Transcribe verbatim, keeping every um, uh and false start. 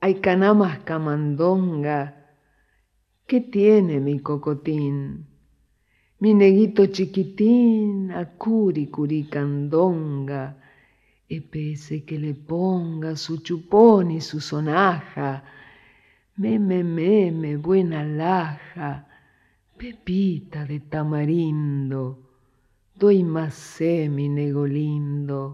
Ay, canamas camandonga, ¿qué tiene mi cocotín? Mi neguito chiquitín, a curi curicandonga, epese que le ponga su chupón y su sonaja, meme, meme, buena laja, pepita de tamarindo, doy más sé, mi nego lindo.